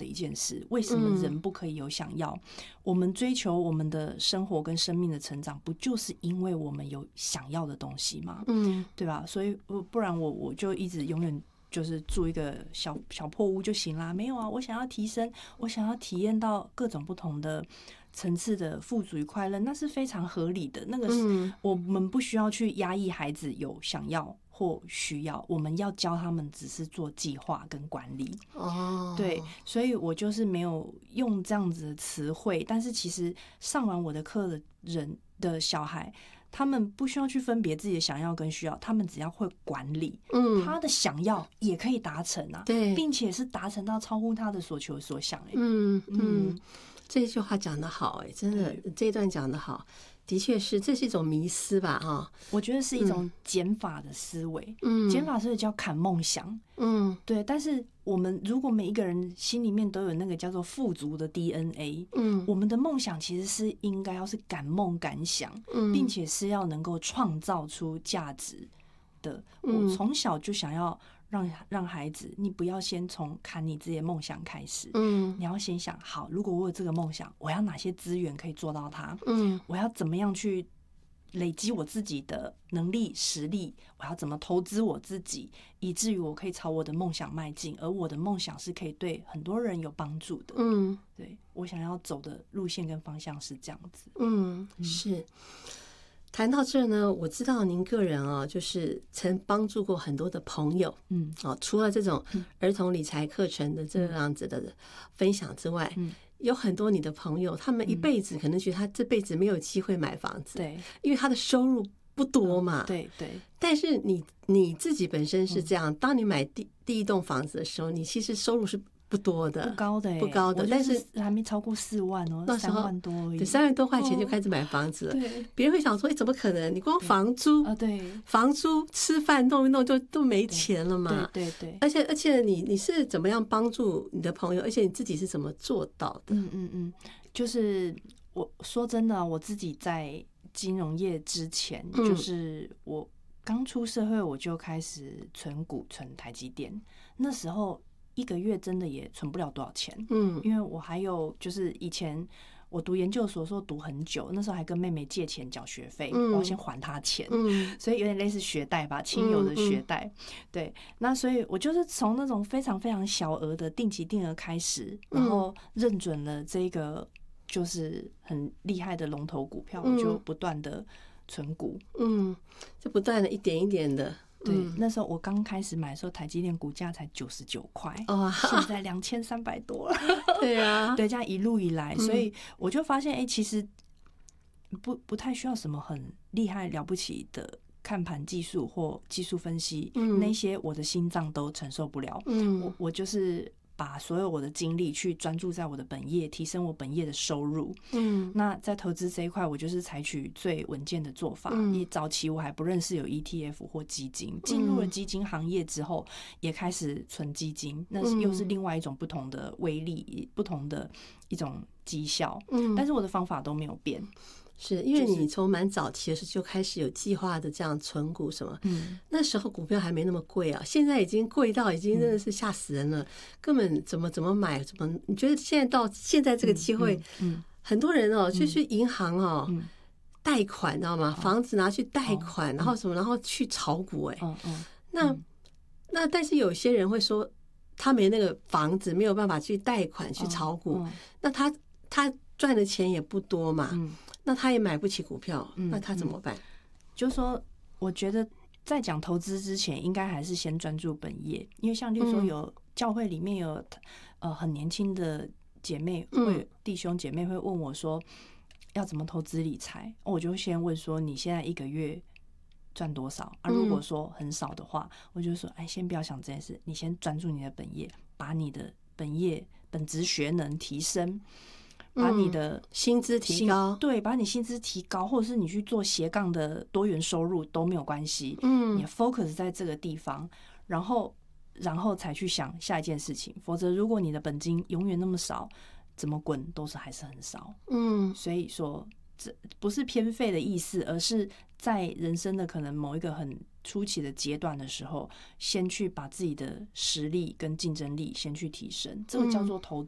的一件事。为什么人不可以有想要？我们追求我们的生活跟生命的成长，不就是因为我们有想要的东西吗？对吧？所以不然我就一直永远就是住一个小破屋就行啦。没有啊，我想要提升，我想要体验到各种不同的层次的富足与快乐，那是非常合理的。那个是我们不需要去压抑孩子有想要或需要，我们要教他们只是做计划跟管理。对，所以我就是没有用这样子的词汇，但是其实上完我的课的人的小孩，他们不需要去分别自己的想要跟需要，他们只要会管理，他的想要也可以达成啊， 对， 并且是达成到超乎他的所求所想。 这句话讲得好，真的，这一段讲得好，的确是，这是一种迷思吧，哈。 我觉得是一种减法的思维，减法思维叫砍梦想，对。但是我们如果每一个人心里面都有那个叫做富足的 DNA，我们的梦想其实是应该要是敢梦敢想，并且是要能够创造出价值的。我从小就想要让孩子，你不要先从砍你自己的梦想开始，你要先想好，如果我有这个梦想，我要哪些资源可以做到它，我要怎么样去累积我自己的能力实力，我要怎么投资我自己，以至于我可以朝我的梦想迈进，而我的梦想是可以对很多人有帮助的。对，我想要走的路线跟方向是这样子。 是。谈到这呢，我知道您个人啊，就是曾帮助过很多的朋友，除了这种儿童理财课程的这样子的分享之外，有很多你的朋友，他们一辈子可能觉得他这辈子没有机会买房子， 对， 因为他的收入不多嘛， 对。 但是你自己本身是这样，当你买第一栋房子的时候，你其实收入是不多的， 不高的， 但是还没超过4万哦， 那时候 3万多而已， 对，3万多块钱就开始买房子了。 对， 别人会想说，怎么可能？你光房租对， 房租、吃饭弄一弄就都没钱了嘛。 对。 而且你是怎么样帮助你的朋友？而且你自己是怎么做到的？ 就是我说真的，我自己在金融业之前，就是我刚出社会，我就开始存股，存台积电。那时候1个月真的也存不了多少钱，因为我还有就是以前我读研究所说读很久，那时候还跟妹妹借钱缴学费，我要先还她钱，所以有点类似学贷吧，亲友的学贷。对，那所以我就是从那种非常非常小额的定期定额开始，然后认准了这个就是很厉害的龙头股票，我就不断的存股， 就不断的一点一点的。 对，那时候我刚开始买的时候，台积电股价才99块，现在2300多了。 对啊， 对，这样一路以来，所以我就发现，其实不太需要什么很厉害了不起的看盘技术或技术分析，那些我的心脏都承受不了。我就是把所有我的精力去专注在我的本业，提升我本业的收入。那在投资这一块，我就是采取最稳健的做法。早期我还不认识有 ETF 或基金，进入了基金行业之后，也开始存基金，那又是另外一种不同的威力，不同的一种绩效。但是我的方法都没有变。 是因为你从蛮早期的时候就开始有计划的这样存股什么，那时候股票还没那么贵啊，现在已经贵到已经真的是吓死人了，根本怎么买怎么？你觉得现在到现在这个机会，很多人就去银行贷款，知道吗？房子拿去贷款，然后什么，然后去炒股，那但是有些人会说，他没那个房子，没有办法去贷款去炒股，那他赚的钱也不多嘛。那他也买不起股票，那他怎么办？ 就是说，我觉得在讲投资之前，应该还是先专注本业，因为像例如说有教会里面有很年轻的姐妹弟兄姐妹会问我说要怎么投资理财，我就先问说你现在1个月赚多少啊？如果说很少的话，我就说先不要想这件事，你先专注你的本业，把你的本职学能提升。把你的薪资提高， 对，把你薪资提高，或者是你去做斜杠的多元收入都没有关系。你 focus 在这个地方，然后才去想下一件事情。否则，如果你的本金永远那么少，怎么滚都是还是很少。所以说这不是偏废的意思，而是在人生的可能某一个很初期的阶段的时候，先去把自己的实力跟竞争力先去提升，这个叫做投